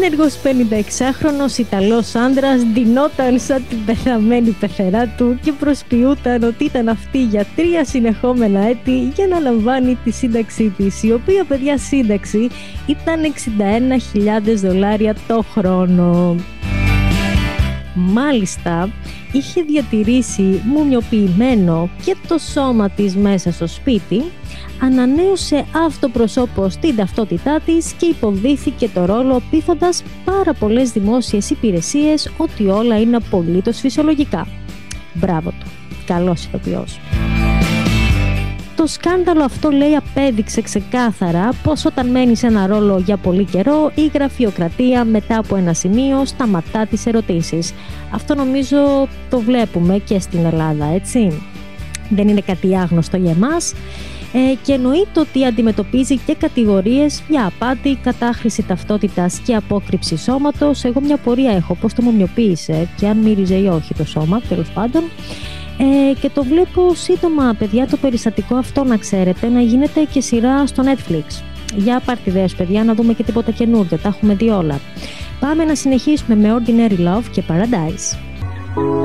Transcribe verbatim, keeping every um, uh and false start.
άνεργος πενηνταεξάχρονος Ιταλός άντρας ντυνόταν σαν την πεθαμένη πεθερά του και προσποιούταν ότι ήταν αυτή για τρία συνεχόμενα έτη για να λαμβάνει τη σύνταξή της, η οποία, παιδιά, σύνταξη ήταν εξήντα ένα χιλιάδες δολάρια το χρόνο. Μάλιστα, είχε διατηρήσει μουμιοποιημένο και το σώμα της μέσα στο σπίτι, ανανέωσε αυτοπροσώπως την ταυτότητά της και υποδίθηκε το ρόλο πείθοντας πάρα πολλές δημόσιες υπηρεσίες ότι όλα είναι απολύτως φυσιολογικά. Μπράβο του, καλός ηθοποιός. Το σκάνδαλο αυτό, λέει, απέδειξε ξεκάθαρα πως όταν μένεις σε ένα ρόλο για πολύ καιρό, η γραφειοκρατία μετά από ένα σημείο σταματά τις ερωτήσεις. Αυτό νομίζω το βλέπουμε και στην Ελλάδα, έτσι. Δεν είναι κάτι άγνωστο για εμάς. Ε, και εννοείται ότι αντιμετωπίζει και κατηγορίες για απάτη, κατάχρηση ταυτότητας και απόκρυψη σώματος. Εγώ μια πορεία έχω, πώς το μουμιοποίησε και αν μύριζε ή όχι το σώμα, τέλος πάντων. Ε, και το βλέπω σύντομα, παιδιά, το περιστατικό αυτό, να ξέρετε, να γίνεται και σειρά στο Netflix. Για πάρτε ιδέες, παιδιά, να δούμε και τίποτα καινούργιο, τα έχουμε δει όλα. Πάμε να συνεχίσουμε με Ordinary Love και Paradise.